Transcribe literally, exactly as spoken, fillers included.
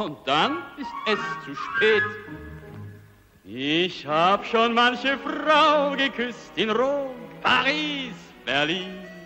und dann ist es zu spät. Ich hab schon manche Frau geküsst in Rom, Paris, Berlin.